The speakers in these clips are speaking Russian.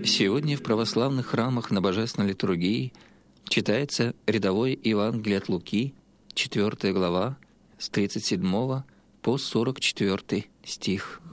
Сегодня в православных храмах на Божественной литургии читается рядовое Евангелие от Луки, 4 глава, с 37 по 44 стих.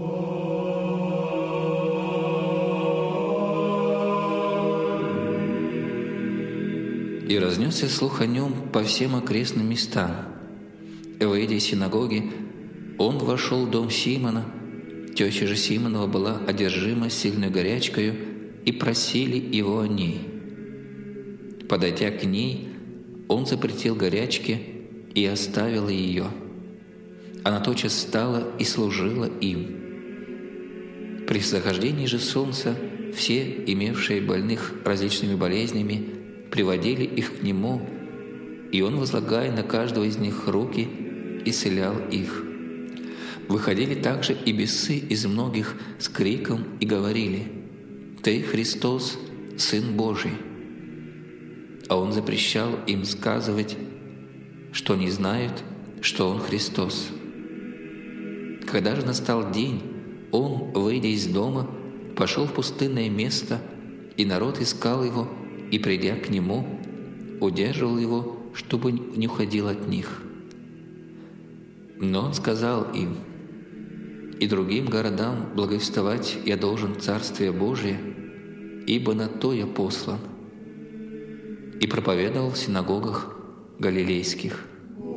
«И разнесся слух о нем по всем окрестным местам. Выйдя из синагоги, он вошел в дом Симона. Теща же Симонова была одержима сильной горячкою, и просили его о ней. Подойдя к ней, он запретил горячке и оставил ее. Она тотчас встала и служила им. При захождении же солнца все, имевшие больных различными болезнями, приводили их к нему, и он, возлагая на каждого из них руки, исцелял их. Выходили также и бесы из многих с криком и говорили: «Ты, Христос, Сын Божий». А он запрещал им сказывать, что не знают, что он Христос. Когда же настал день, он, выйдя из дома, пошел в пустынное место, и народ искал его, и, придя к нему, удерживал его, чтобы не уходил от них. Но он сказал им: «И другим городам благовествовать я должен Царствие Божие, ибо на то я послан». И проповедовал в синагогах галилейских.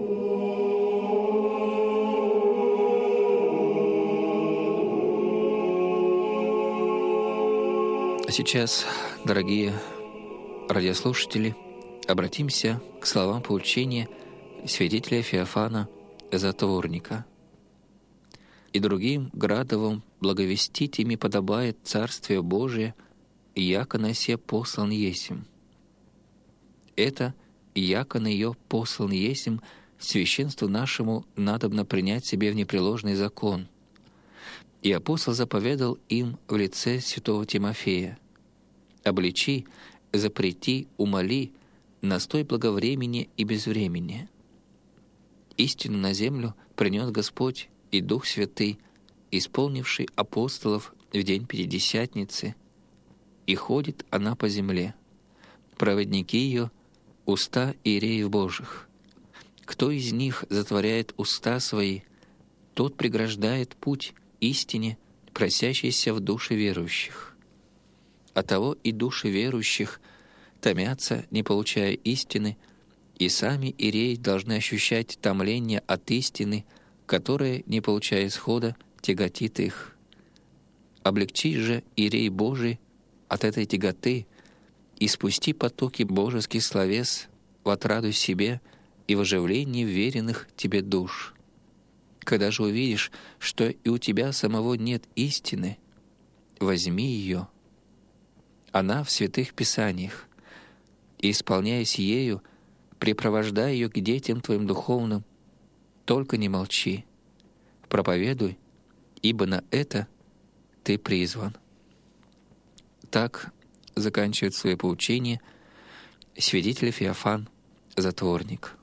А сейчас, дорогие радиослушатели, обратимся к словам поучения святителя Феофана Затворника. «И другим градовым благовестить ими подобает Царствие Божие, яко на се послан есмь». Это «яко на ее послан есмь» священству нашему надобно принять себе в непреложный закон. И апостол заповедал им в лице святого Тимофея: «Обличи, запрети, умоли, настой благовремени и безвремени». Истину на землю принес Господь и Дух Святый, исполнивший апостолов в день Пятидесятницы, и ходит она по земле. Проводники ее — уста иереев Божьих. Кто из них затворяет уста свои, тот преграждает путь истине, просящейся в души верующих. Оттого и души верующих томятся, не получая истины, и сами иереи должны ощущать томление от истины, которая, не получая исхода, тяготит их. Облегчи же, иерей Божий, от этой тяготы и спусти потоки божеских словес в отраду себе и в оживлении веренных тебе душ. Когда же увидишь, что и у тебя самого нет истины, возьми ее. Она в святых писаниях, и, исполняясь ею, препровождай ее к детям твоим духовным, только не молчи, проповедуй, ибо на это ты призван». Так заканчивает свое поучение святитель Феофан Затворник.